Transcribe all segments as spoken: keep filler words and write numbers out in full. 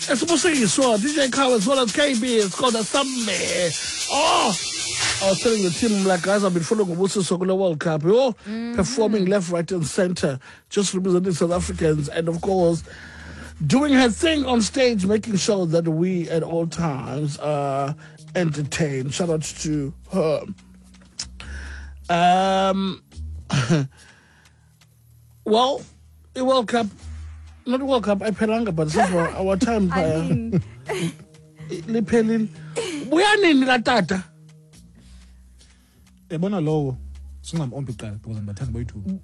Esibusiso, D J Khaled, as well as K B, it's called a Sunday. Oh, I was telling the team, like, guys, I've been following Ubusiso Sokula World Cup, oh, mm-hmm. performing left, right, and center, just representing South Africans, and of course, doing her thing on stage, making sure that we at all times are entertained. Shout out to her. Um, well, the World Cup, not the World Cup, I pelanga, but so for our time. I mean, Lipelin, we are in la tata. Ebona lowo singam on piqala because ngathanda boyithu.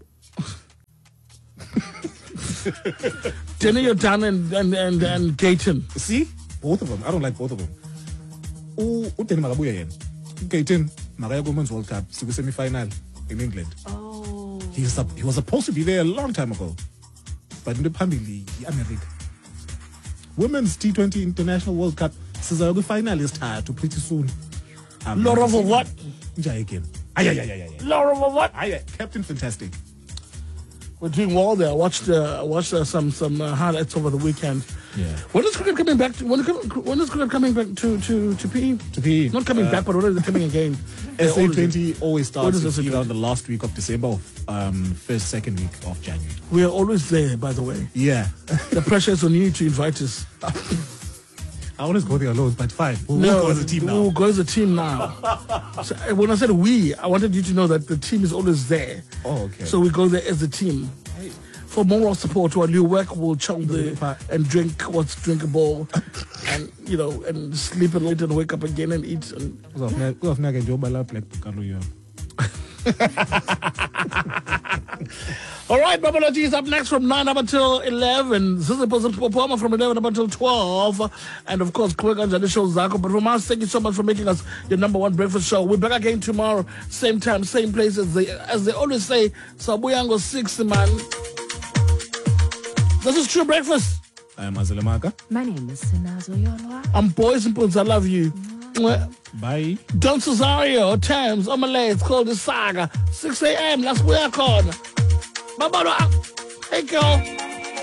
Danny O'Dan and and and, and Gayton. See, both of them. I don't like both of them. U uDanny makabuya yena. Gayton makaya ku Women's World Cup siku semi-final in England. Oh. He's he was supposed to be there a long time ago. But in the phambili iAmerica. Women's T twenty International World Cup sizayo ku final yesithathu pretty soon. Um, Lord of what? Njaya again. Ay ay ay ay ay. Lord of what? Ay, Captain Fantastic. We're doing well there. I watched uh, watched uh, some some uh, highlights over the weekend. Yeah. When is cricket coming back? To, when, when is cricket coming back to to to P E? To P E. Not coming uh, back, but when is it coming again? S A twenty always starts either on the last week of December, or um, first second week of January. We are always there, by the way. Yeah. The pressure is on you to invite us. I always go there alone, but fine. We'll, no, we'll go as a team now. We'll go as a team now. So when I said we, I wanted you to know that the team is always there. Oh, okay. So we go there as a team. For moral support, while you work, we'll chunk the and drink what's drinkable, and you know, and sleep a little and wake up again and eat. And all right, Babalogy is up next from nine up until eleven. Zizipo Popoma from eleven up until twelve. And of course, Quick and the show Zako. But from us, thank you so much for making us your number one breakfast show. We're back again tomorrow, same time, same place as they as they always say, Sabuyango six man. This is True Breakfast. I am Azalemaka. My name is Sinazo Yolwa. I'm Boys and Pools. I love you. Bye. Don Cesario, Thames, Omalay. It's called The Saga. six a.m. That's where I call. Bye bye. Hey, girl.